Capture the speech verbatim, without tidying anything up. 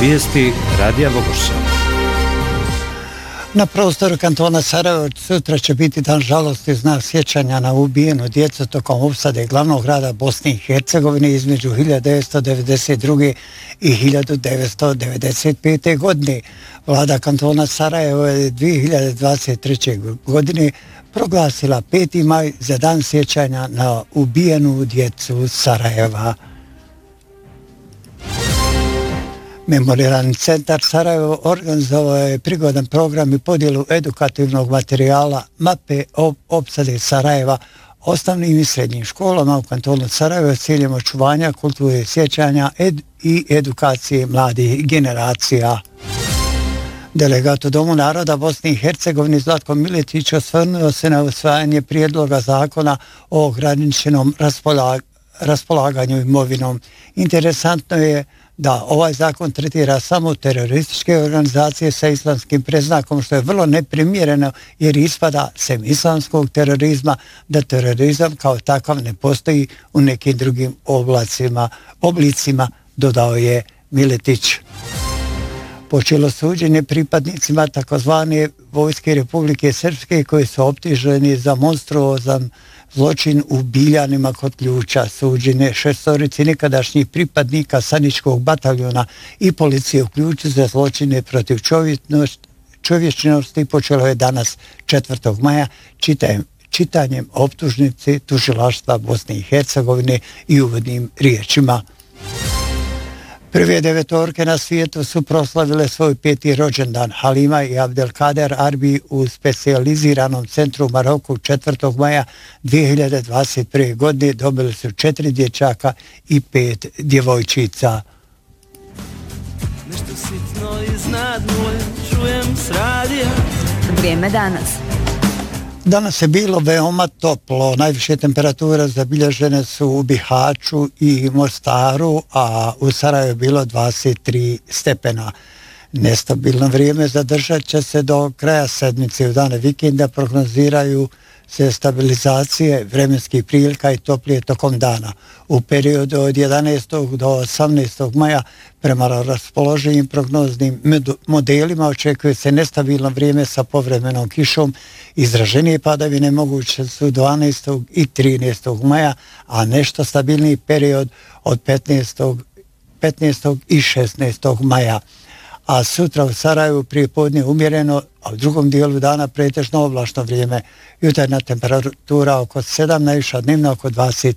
Vijesti Radija Vogošća. Na prostoru kantona Sarajevo sutra će biti dan žalosti, znak sjećanja na ubijenu djecu tokom opsade glavnog grada Bosne i Hercegovine između hiljadu devetsto devedeset druge i hiljadu devetsto devedeset pete. godine. Vlada kantona Sarajevo je dvije hiljade dvadeset treće. godine proglasila peti maj za dan sjećanja na ubijenu djecu Sarajeva. Memorijalni centar Sarajevo organizovao je prigodan program i podjelu edukativnog materijala mape opsade Sarajeva osnovnim i srednjim školama u kantonu Sarajevo s ciljem očuvanja kulture sjećanja ed i edukacije mladih generacija. Delegat u Domu naroda Bosne i Hercegovine Zlatko Miletić osvrnuo se na usvajanje prijedloga zakona o ograničenom raspolag raspolaganju imovinom. Interesantno je da ovaj zakon tretira samo terorističke organizacije sa islamskim predznakom, što je vrlo neprimjereno jer ispada sem islamskog terorizma da terorizam kao takav ne postoji u nekim drugim oblacima, oblicima, dodao je Miletić. Počelo suđenje pripadnicima takozvane vojske Republike Srpske koji su optuženi za monstruozan zločin u Biljanima kod Ključa. Suđenje šestorici nekadašnjih pripadnika Saničkog bataljona i policije u Ključu za zločine protiv čovječnosti počelo je danas četvrtog maja čitanjem, čitanjem optužnice tužilaštva Bosne i Hercegovine i uvodnim riječima. Prve devetorke na svijetu su proslavile svoj peti rođendan. Halima i Abdelkader Arbi u specijaliziranom centru u Maroku četvrtog maja dvije hiljade dvadeset prve. godine dobili su četiri dječaka i pet djevojčica. Nešto sitno iznadnuje, čujem s radija. Vrijeme danas. Danas je bilo veoma toplo. Najviše temperature zabilježene su u Bihaću i Mostaru, a u Sarajevu je bilo dvadeset tri stepena. Nestabilno vrijeme zadržat će se do kraja sedmice. U dane vikenda prognoziraju se stabilizacije vremenskih prilika i toplije tokom dana. U periodu od jedanaestog do osamnaestog maja prema raspoloženim prognoznim modelima očekuje se nestabilno vrijeme sa povremenom kišom. Izraženije padavine moguće su dvanaestog i trinaestog maja, a nešto stabilniji period od petnaestog i šesnaestog maja. A sutra u Sarajevu prije podne umjereno, a u drugom dijelu dana pretežno oblačno vrijeme. Jutarnja temperatura oko sedam, najviša dnevna oko dvadeset